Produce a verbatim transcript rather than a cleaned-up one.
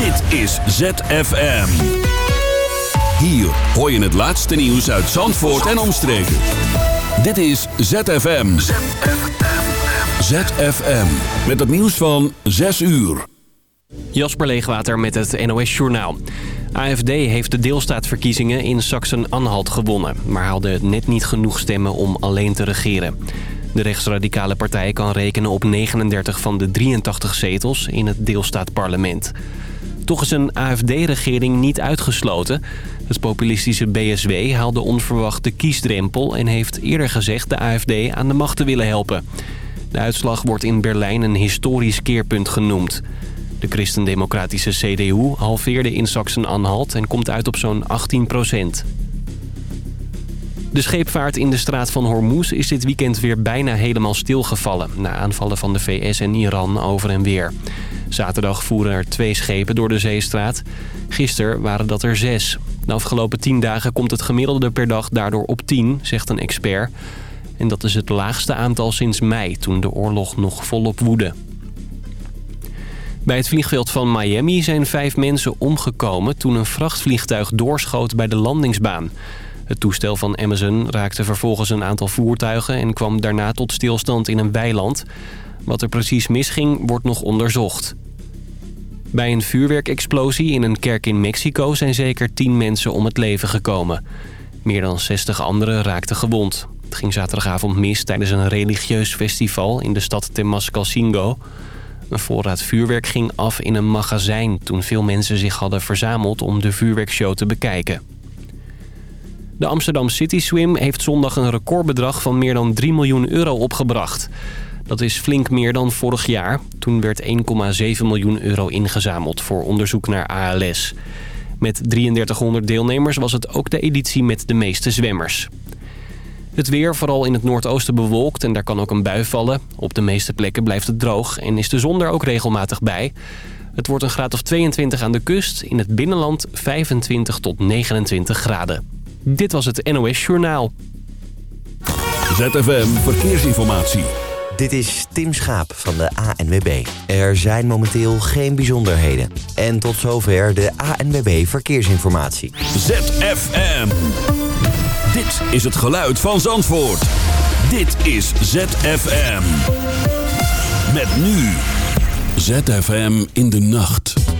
Dit is Z F M. Hier hoor je het laatste nieuws uit Zandvoort en omstreken. Dit is Z F M. Z F M. Met het nieuws van zes uur. Jasper Leegwater met het N O S Journaal. A F D heeft de deelstaatverkiezingen in Sachsen-Anhalt gewonnen, maar haalde net niet genoeg stemmen om alleen te regeren. De rechtsradicale partij kan rekenen op negenendertig van de drieëntachtig zetels in het deelstaatparlement. Toch is een A F D-regering niet uitgesloten. Het populistische B S W haalde onverwacht de kiesdrempel en heeft eerder gezegd de A F D aan de macht te willen helpen. De uitslag wordt in Berlijn een historisch keerpunt genoemd. De christendemocratische C D U halveerde in Sachsen-Anhalt en komt uit op zo'n achttien procent. De scheepvaart in de straat van Hormuz is dit weekend weer bijna helemaal stilgevallen, na aanvallen van de V S en Iran over en weer. Zaterdag voeren er twee schepen door de zeestraat. Gisteren waren dat er zes. De afgelopen tien dagen komt het gemiddelde per dag daardoor op tien, zegt een expert. En dat is het laagste aantal sinds mei, toen de oorlog nog volop woedde. Bij het vliegveld van Miami zijn vijf mensen omgekomen toen een vrachtvliegtuig doorschoot bij de landingsbaan. Het toestel van Amazon raakte vervolgens een aantal voertuigen en kwam daarna tot stilstand in een weiland. Wat er precies misging, wordt nog onderzocht. Bij een vuurwerkexplosie in een kerk in Mexico zijn zeker tien mensen om het leven gekomen. Meer dan zestig anderen raakten gewond. Het ging zaterdagavond mis tijdens een religieus festival in de stad Temascalcingo. Een voorraad vuurwerk ging af in een magazijn toen veel mensen zich hadden verzameld om de vuurwerkshow te bekijken. De Amsterdam City Swim heeft zondag een recordbedrag van meer dan drie miljoen euro opgebracht. Dat is flink meer dan vorig jaar. Toen werd één komma zeven miljoen euro ingezameld voor onderzoek naar A L S. Met drieëndertighonderd deelnemers was het ook de editie met de meeste zwemmers. Het weer, vooral in het noordoosten bewolkt en daar kan ook een bui vallen. Op de meeste plekken blijft het droog en is de zon er ook regelmatig bij. Het wordt een graad of tweeëntwintig aan de kust, in het binnenland vijfentwintig tot negenentwintig graden. Dit was het N O S Journaal. Z F M Verkeersinformatie. Dit is Tim Schaap van de A N W B. Er zijn momenteel geen bijzonderheden. En tot zover de A N W B Verkeersinformatie. Z F M. Dit is het geluid van Zandvoort. Dit is Z F M. Met nu. Z F M in de nacht.